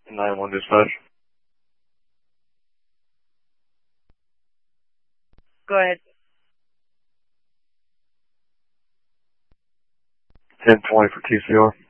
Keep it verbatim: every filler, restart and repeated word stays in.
nine one dispatch. Go ahead. ten twenty for T C R.